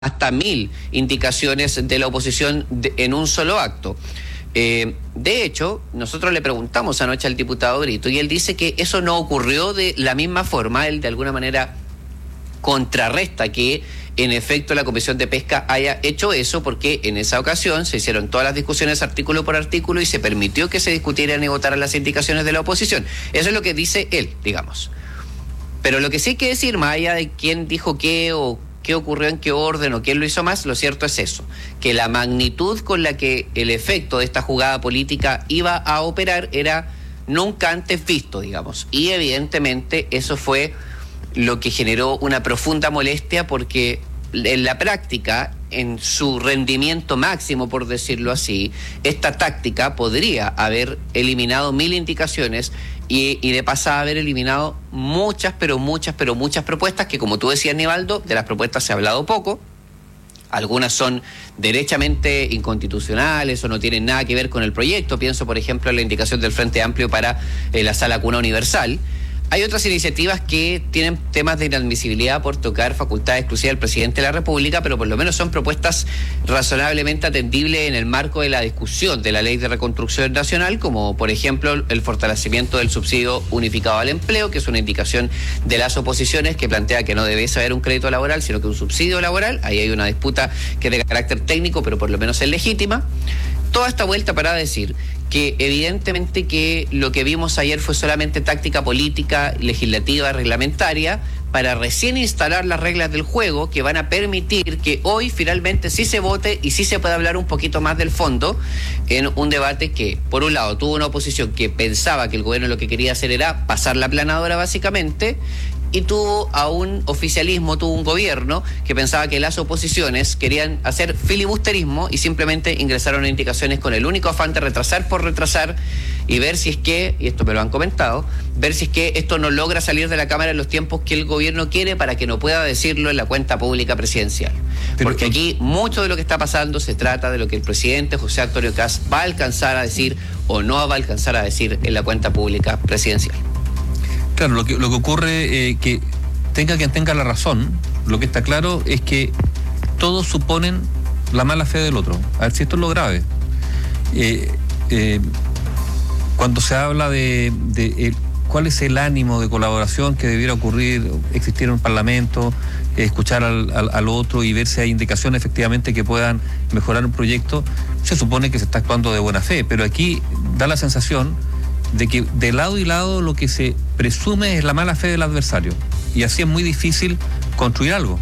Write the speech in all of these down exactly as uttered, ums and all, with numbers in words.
hasta mil indicaciones de la oposición de, en un solo acto. Eh, de hecho, nosotros le preguntamos anoche al diputado Brito y él dice que eso no ocurrió de la misma forma. Él de alguna manera contrarresta que en efecto la Comisión de Pesca haya hecho eso, porque en esa ocasión se hicieron todas las discusiones artículo por artículo y se permitió que se discutieran y votaran las indicaciones de la oposición. Eso es lo que dice él, digamos. Pero lo que sí hay que decir, más allá de quién dijo qué o qué ocurrió en qué orden o quién lo hizo más, lo cierto es eso, que la magnitud con la que el efecto de esta jugada política iba a operar era nunca antes visto, digamos. Y evidentemente eso fue lo que generó una profunda molestia, porque en la práctica, en su rendimiento máximo, por decirlo así, esta táctica podría haber eliminado mil indicaciones y, y de pasada haber eliminado muchas, pero muchas, pero muchas propuestas que, como tú decías, Nivaldo, de las propuestas se ha hablado poco. Algunas son derechamente inconstitucionales o no tienen nada que ver con el proyecto. Pienso, por ejemplo, en la indicación del Frente Amplio para eh, la sala cuna universal. Hay otras iniciativas que tienen temas de inadmisibilidad por tocar facultades exclusivas del presidente de la República, pero por lo menos son propuestas razonablemente atendibles en el marco de la discusión de la Ley de Reconstrucción Nacional, como por ejemplo el fortalecimiento del subsidio unificado al empleo, que es una indicación de las oposiciones que plantea que no debe haber un crédito laboral, sino que un subsidio laboral. Ahí hay una disputa que es de carácter técnico, pero por lo menos es legítima. Toda esta vuelta para decir que evidentemente que lo que vimos ayer fue solamente táctica política, legislativa, reglamentaria, para recién instalar las reglas del juego que van a permitir que hoy finalmente sí se vote y sí se pueda hablar un poquito más del fondo en un debate que, por un lado, tuvo una oposición que pensaba que el gobierno lo que quería hacer era pasar la aplanadora básicamente, y tuvo a un oficialismo, tuvo un gobierno que pensaba que las oposiciones querían hacer filibusterismo y simplemente ingresaron a indicaciones con el único afán de retrasar por retrasar y ver si es que, y esto me lo han comentado, ver si es que esto no logra salir de la Cámara en los tiempos que el gobierno quiere para que no pueda decirlo en la cuenta pública presidencial. Pero, porque aquí mucho de lo que está pasando se trata de lo que el presidente José Antonio Kast va a alcanzar a decir o no va a alcanzar a decir en la cuenta pública presidencial. Claro, lo que, lo que ocurre, eh, que tenga quien tenga la razón, lo que está claro es que todos suponen la mala fe del otro. A ver si esto es lo grave. Eh, eh, cuando se habla de, de eh, cuál es el ánimo de colaboración que debiera ocurrir, existir en un parlamento, eh, escuchar al, al, al otro y ver si hay indicaciones efectivamente que puedan mejorar un proyecto, se supone que se está actuando de buena fe, pero aquí da la sensación de que de lado y lado lo que se presume es la mala fe del adversario, y así es muy difícil construir algo.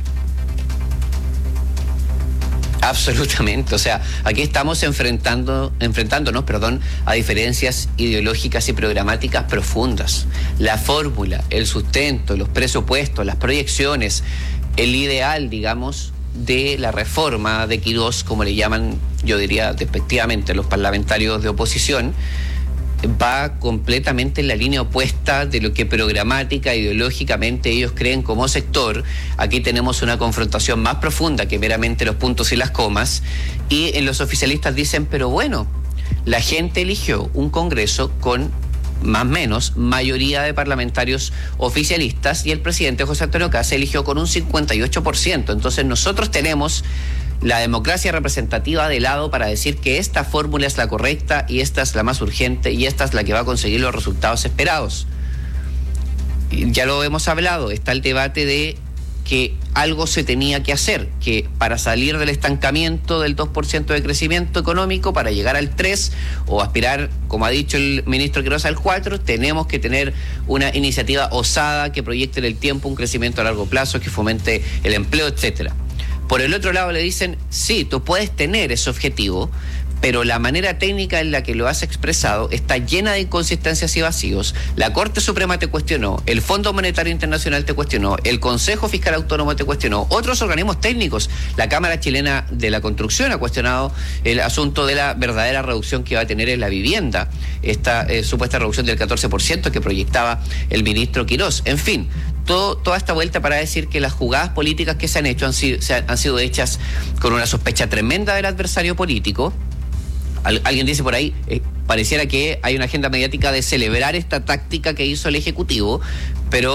Absolutamente, o sea, aquí estamos enfrentando, enfrentándonos, perdón, a diferencias ideológicas y programáticas profundas. La fórmula, el sustento, los presupuestos, las proyecciones, el ideal, digamos, de la reforma de Quirós, como le llaman, yo diría despectivamente, los parlamentarios de oposición, va completamente en la línea opuesta de lo que programática, ideológicamente ellos creen como sector. Aquí tenemos una confrontación más profunda que meramente los puntos y las comas, y en los oficialistas dicen, pero bueno, la gente eligió un Congreso con más o menos mayoría de parlamentarios oficialistas y el presidente José Antonio Kast eligió con un cincuenta y ocho por ciento. Entonces nosotros tenemos la democracia representativa de lado para decir que esta fórmula es la correcta y esta es la más urgente y esta es la que va a conseguir los resultados esperados. Ya lo hemos hablado, está el debate de que algo se tenía que hacer, que para salir del estancamiento del dos por ciento de crecimiento económico, para llegar al tres o aspirar, como ha dicho el ministro Quirós, al cuatro, tenemos que tener una iniciativa osada que proyecte en el tiempo un crecimiento a largo plazo, que fomente el empleo, etcétera. Por el otro lado le dicen, sí, tú puedes tener ese objetivo, pero la manera técnica en la que lo has expresado está llena de inconsistencias y vacíos. La Corte Suprema te cuestionó, el Fondo Monetario Internacional te cuestionó, el Consejo Fiscal Autónomo te cuestionó, otros organismos técnicos, la Cámara Chilena de la Construcción ha cuestionado el asunto de la verdadera reducción que va a tener en la vivienda, esta eh, supuesta reducción del catorce por ciento que proyectaba el ministro Quirós. En fin, todo, toda esta vuelta para decir que las jugadas políticas que se han hecho han sido, se han, han sido hechas con una sospecha tremenda del adversario político. Alguien dice por ahí, eh, pareciera que hay una agenda mediática de celebrar esta táctica que hizo el Ejecutivo, pero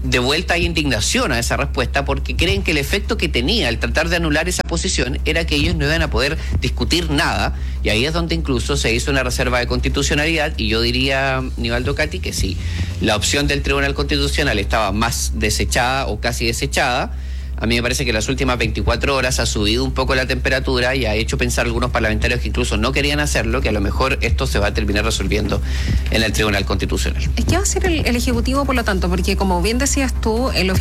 de vuelta hay indignación a esa respuesta porque creen que el efecto que tenía el tratar de anular esa posición era que ellos no iban a poder discutir nada, y ahí es donde incluso se hizo una reserva de constitucionalidad. Y yo diría, Nivaldo Cati, que si la opción del Tribunal Constitucional estaba más desechada o casi desechada, a mí me parece que en las últimas veinticuatro horas ha subido un poco la temperatura y ha hecho pensar a algunos parlamentarios que incluso no querían hacerlo, que a lo mejor esto se va a terminar resolviendo en el Tribunal Constitucional. ¿Qué va a hacer el, el Ejecutivo, por lo tanto? Porque como bien decías tú, el